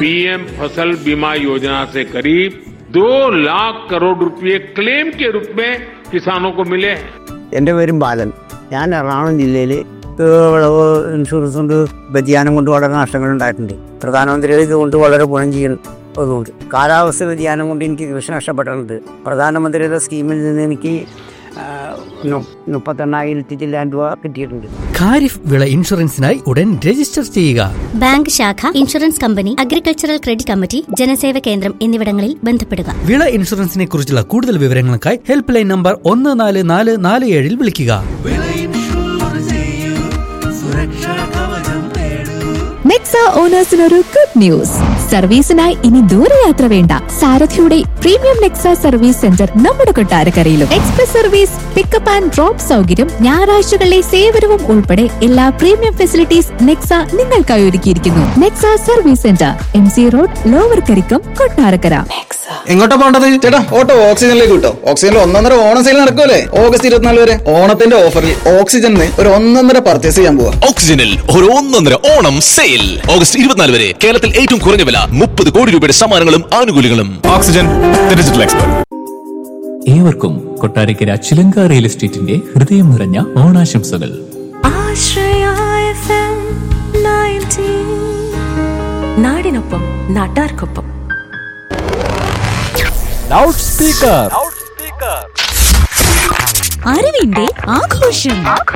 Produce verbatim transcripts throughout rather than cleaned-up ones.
PM फसल बीमा योजना से करीब दो लाख करोड़ रुपए क्लेम के रूप में किसानों को मिले हैं. എൻ്റെ പേരും ബാലൻ. ഞാൻ എറണാകുളം ജില്ലയിൽ വിളവ് ഇൻഷുറൻസ് കൊണ്ട് വ്യതിയാനം കൊണ്ട് വളരെ നഷ്ടങ്ങൾ ഉണ്ടായിട്ടുണ്ട്. പ്രധാനമന്ത്രിയുടെ ഇതുകൊണ്ട് വളരെ ഗുണം ചെയ്യുന്നതുകൊണ്ട് കാലാവസ്ഥ വ്യതിയാനം കൊണ്ട് എനിക്ക് കൃഷി നഷ്ടപ്പെട്ടിട്ടുണ്ട്. പ്രധാനമന്ത്രിയുടെ സ്കീമിൽ നിന്ന് എനിക്ക് മുപ്പത്തെണ്ണായിരത്തി ചില്ലാൻ രൂപ കിട്ടിയിട്ടുണ്ട്. ഖാരിഫ് വിള ഇൻഷുറൻസിനായി ഉടൻ രജിസ്റ്റർ ചെയ്യുക. ബാങ്ക് ശാഖ, insurance company, agricultural credit committee, ജനസേവ കേന്ദ്രം എന്നിവിടങ്ങളിൽ ബന്ധപ്പെടുക. വിള ഇൻഷുറൻസിനെ കുറിച്ചുള്ള കൂടുതൽ വിവരങ്ങൾക്കായി ഹെൽപ്പ് ലൈൻ നമ്പർ ഒന്ന് നാല് നാല് നാല് ഏഴിൽ വിളിക്കുക. Nexa ഓണേഴ്സിനൊരു good news. സർവീസിനായി ഇനി ദൂരയാത്ര വേണ്ട. സാരഥിയുടെ പ്രീമിയം നെക്സ സർവീസ് സെന്റർ നമ്മുടെ കൊട്ടാരക്കരയിലും. Express service, pickup and drop സൗകര്യം, ഞായറാഴ്ചകളിലെ സേവനവും ഉൾപ്പെടെ എല്ലാ പ്രീമിയം ഫെസിലിറ്റീസ് നെക്സ നിങ്ങൾക്കായി ഒരുക്കിയിരിക്കുന്നു. Nexa service centre, M C road, lower Karikkam, Kottarakkara. എങ്ങോട്ടാ പോണ്ടത് ചേട്ടാ? ഓട്ടോ ഓക്സിജനിലേക്ക് കിട്ടോ. ഓക്സിജനിൽ ഒന്നൊന്നര ഓണം സെയിൽ നടക്കുമല്ലേ ഓഗസ്റ്റ് ഇരുപത്തിനാല് വരെ. ഓണത്തിന്റെ ഓഫറിൽ ഓക്സിജനിൽ ഒരു ഒന്നൊന്നര പർച്ചേസ് ചെയ്യാൻ പോവാ. ഓക്സിജനിൽ ഒരു ഒന്നൊന്നര ഓണം സെയിൽ ഓഗസ്റ്റ് ഇരുപത്തിനാല് വരെ. കേരളത്തിൽ ഏറ്റവും കുറഞ്ഞ വില, മുപ്പത് കോടി രൂപയുടെ സമ്മാനങ്ങളും ആനുകൂല്യങ്ങളും. Oxygen digital expert. ഏവർക്കും കൊട്ടാരക്കര ചിലങ്ക റിയൽ എസ്റ്റേറ്റിന്റെ ഹൃദയം നിറഞ്ഞ ഓണാശംസകൾ. നാടിനൊപ്പം, നാട്ടാർക്കൊപ്പം. Loud speaker. അറിവിന്റെ ആഘോഷം.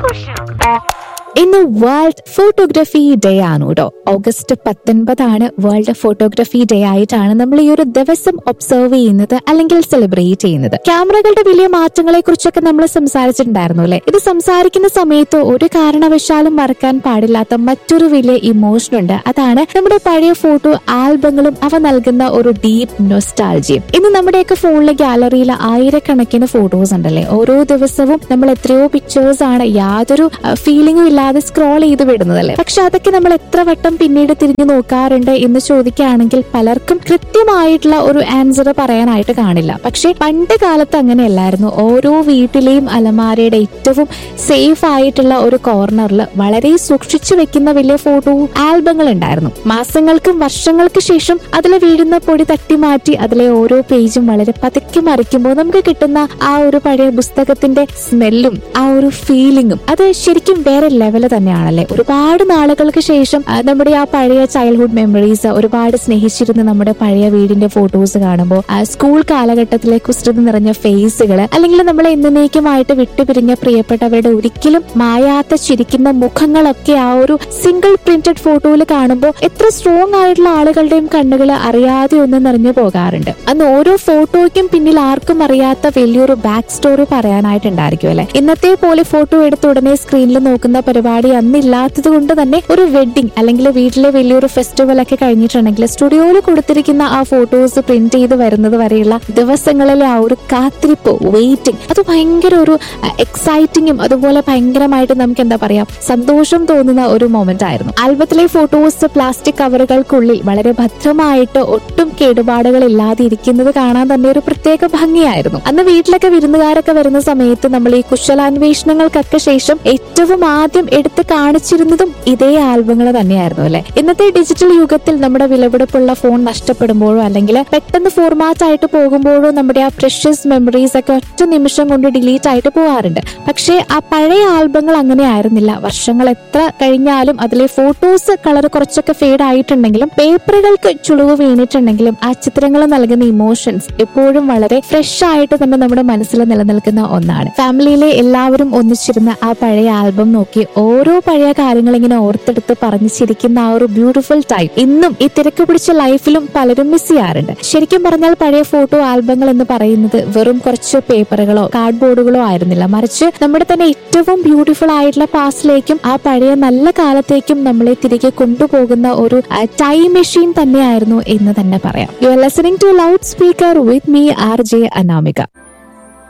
ഇന്ന് വേൾഡ് ഫോട്ടോഗ്രാഫി ഡേ ആണ് കേട്ടോ. ഓഗസ്റ്റ് പത്തൊൻപതാണ് വേൾഡ് ഫോട്ടോഗ്രാഫി ഡേ ആയിട്ടാണ് നമ്മൾ ഈ ഒരു ദിവസം ഒബ്സർവ് ചെയ്യുന്നത് അല്ലെങ്കിൽ സെലിബ്രേറ്റ് ചെയ്യുന്നത്. ക്യാമറകളുടെ വലിയ മാറ്റങ്ങളെ കുറിച്ചൊക്കെ നമ്മൾ സംസാരിച്ചിട്ടുണ്ടായിരുന്നു അല്ലെ. ഇത് സംസാരിക്കുന്ന സമയത്ത് ഒരു കാരണവശാലും മറക്കാൻ പാടില്ലാത്ത മറ്റൊരു വലിയ ഇമോഷൻ ഉണ്ട്. അതാണ് നമ്മുടെ പഴയ ഫോട്ടോ ആൽബങ്ങളും അവ നൽകുന്ന ഒരു ഡീപ്പ് നൊസ്റ്റാൾജിയും. ഇന്ന് നമ്മുടെയൊക്കെ ഫോണിലെ ഗാലറിയിൽ ആയിരക്കണക്കിന് ഫോട്ടോസ് ഉണ്ടല്ലേ. ഓരോ ദിവസവും നമ്മൾ എത്രയോ പിക്ചേഴ്സ് ആണ് യാതൊരു ഫീലിംഗും ഇല്ല അത് സ്ക്രോൾ ചെയ്ത് വിടുന്നതല്ലേ. പക്ഷെ അതൊക്കെ നമ്മൾ എത്ര വട്ടം പിന്നീട് തിരിഞ്ഞു നോക്കാറുണ്ട് എന്ന് ചോദിക്കുകയാണെങ്കിൽ പലർക്കും കൃത്യമായിട്ടുള്ള ഒരു ആൻസർ പറയാനായിട്ട് കാണില്ല. പക്ഷെ പണ്ട് കാലത്ത് അങ്ങനെയല്ലായിരുന്നു. ഓരോ വീട്ടിലെയും അലമാരയുടെ ഏറ്റവും സേഫ് ആയിട്ടുള്ള ഒരു കോർണറിൽ വളരെ സൂക്ഷിച്ചു വെക്കുന്ന വലിയ ഫോട്ടോ ആൽബങ്ങൾ ഉണ്ടായിരുന്നു. മാസങ്ങൾക്കും വർഷങ്ങൾക്ക് ശേഷം അതിൽ വീഴുന്ന പൊടി തട്ടി മാറ്റി അതിലെ ഓരോ പേജും വളരെ പതുക്കി മറിക്കുമ്പോൾ നമുക്ക് കിട്ടുന്ന ആ ഒരു പഴയ പുസ്തകത്തിന്റെ സ്മെല്ലും ആ ഒരു ഫീലിംഗും അത് ശരിക്കും വേറെ ലെവൽ തന്നെയാണല്ലേ. ഒരുപാട് നാളുകൾക്ക് ശേഷം നമ്മുടെ ആ പഴയ ചൈൽഡ്ഹുഡ് മെമ്മറീസ്, ഒരുപാട് സ്നേഹിച്ചിരുന്ന നമ്മുടെ പഴയ വീടിന്റെ ഫോട്ടോസ് കാണുമ്പോൾ സ്കൂൾ കാലഘട്ടത്തിലെ കുസൃതി നിറഞ്ഞ ഫേസുകൾ, അല്ലെങ്കിൽ നമ്മളെ എന്നേക്കുമായിട്ട് വിട്ടുപിരിഞ്ഞ പ്രിയപ്പെട്ടവരുടെ ഒരിക്കലും മായാത്ത ചിരിക്കുന്ന മുഖങ്ങളൊക്കെ ആ ഒരു സിംഗിൾ പ്രിന്റഡ് ഫോട്ടോയിൽ കാണുമ്പോൾ എത്ര സ്ട്രോങ് ആയിട്ടുള്ള ആളുകളുടെയും കണ്ണുകൾ അറിയാതെ ഒന്ന് നിറഞ്ഞു പോകാറുണ്ട്. അന്ന് ഓരോ ഫോട്ടോയ്ക്കും പിന്നിൽ ആർക്കും അറിയാത്ത വലിയൊരു ബാക്ക് സ്റ്റോറി പറയാനായിട്ടുണ്ടായിരിക്കും അല്ലെ. ഇന്നത്തെ പോലെ ഫോട്ടോ എടുത്ത് ഉടനെ സ്ക്രീനിൽ നോക്കുന്ന പരിപാടി അന്നില്ലാത്തത് കൊണ്ട് തന്നെ ഒരു വെഡിങ് അല്ലെങ്കിൽ വീട്ടിലെ വലിയൊരു ഫെസ്റ്റിവൽ ഒക്കെ കഴിഞ്ഞിട്ടുണ്ടെങ്കിൽ സ്റ്റുഡിയോയിൽ കൊടുത്തിരിക്കുന്ന ആ ഫോട്ടോസ് പ്രിന്റ് ചെയ്ത് വരുന്നത് വരെയുള്ള ദിവസങ്ങളിലെ ആ ഒരു കാത്തിരിപ്പ്, വെയിറ്റിംഗ്, അത് ഭയങ്കര ഒരു എക്സൈറ്റിങ്ങും അതുപോലെ ഭയങ്കരമായിട്ട് നമുക്ക് എന്താ പറയാ സന്തോഷം തോന്നുന്ന ഒരു മൊമെന്റ് ആയിരുന്നു. ആൽബത്തിലെ ഫോട്ടോസ് പ്ലാസ്റ്റിക് കവറുകൾക്കുള്ളിൽ വളരെ ഭദ്രമായിട്ട് ഒട്ടും കേടുപാടുകൾ ഇല്ലാതെ ഇരിക്കുന്നത് കാണാൻ തന്നെ ഒരു പ്രത്യേക ഭംഗിയായിരുന്നു. അന്ന് വീട്ടിലൊക്കെ വിരുന്നുകാരൊക്കെ വരുന്ന സമയത്ത് നമ്മൾ ഈ കുശലാന്വേഷണങ്ങൾക്കൊക്കെ ശേഷം ഏറ്റവും ആദ്യം എടുത്ത് കാണിച്ചിരുന്നതും ഇതേ ആൽബങ്ങൾ തന്നെയായിരുന്നു അല്ലെ. ഇന്നത്തെ ഡിജിറ്റൽ യുഗത്തിൽ നമ്മുടെ വിലപിടിപ്പുള്ള ഫോൺ നഷ്ടപ്പെടുമ്പോഴോ അല്ലെങ്കിൽ പെട്ടെന്ന് ഫോർമാറ്റ് ആയിട്ട് പോകുമ്പോഴോ നമ്മുടെ ആ പ്രഷ്യസ് മെമ്മറീസ് ഒക്കെ ഒറ്റ നിമിഷം കൊണ്ട് ഡിലീറ്റ് ആയിട്ട് പോകാറുണ്ട്. പക്ഷേ ആ പഴയ ആൽബങ്ങൾ അങ്ങനെ ആയിരുന്നില്ല. വർഷങ്ങൾ എത്ര കഴിഞ്ഞാലും അതിലെ ഫോട്ടോസ് കളർ കുറച്ചൊക്കെ ഫേഡ് ആയിട്ടുണ്ടെങ്കിലും പേപ്പറുകൾക്ക് ചുളിവ് വീണിട്ടുണ്ടെങ്കിലും ആ ചിത്രങ്ങൾ നൽകുന്ന ഇമോഷൻസ് എപ്പോഴും വളരെ ഫ്രഷ് ആയിട്ട് തന്നെ നമ്മുടെ മനസ്സിൽ നിലനിൽക്കുന്ന ഒന്നാണ്. ഫാമിലിയിലെ എല്ലാവരും ഒന്നിച്ചിരുന്ന ആ പഴയ ആൽബം നോക്കി ഓരോ പഴയ കാര്യങ്ങൾ ഇങ്ങനെ ഓർത്തെടുത്ത് പറഞ്ഞു ചിരിക്കുന്ന ആ ഒരു ബ്യൂട്ടിഫുൾ ടൈം ഇന്നും ഈ തിരക്ക് പിടിച്ച ലൈഫിലും പലരും മിസ് ചെയ്യാറുണ്ട്. ശരിക്കും പറഞ്ഞാൽ പഴയ ഫോട്ടോ ആൽബങ്ങൾ എന്ന് പറയുന്നത് വെറും കുറച്ച് പേപ്പറുകളോ കാർഡ് ബോർഡുകളോ ആയിരുന്നില്ല. മറിച്ച് നമ്മുടെ തന്നെ ഏറ്റവും ബ്യൂട്ടിഫുൾ ആയിട്ടുള്ള പാസ്റ്റിലേക്കും ആ പഴയ നല്ല കാലത്തേക്കും നമ്മളെ തിരികെ കൊണ്ടുപോകുന്ന ഒരു ടൈം മെഷീൻ തന്നെയായിരുന്നു എന്ന് തന്നെ പറയാം. You are listening to loud speaker with me R J Anamika.